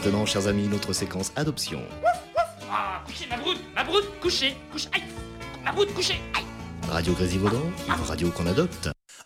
maintenant, chers amis, notre séquence adoption. Ah, couchez ma broute, couchez, couche, aïe, ma broute, couchez, aïe. Radio Grésivaudan, une radio qu'on adopte.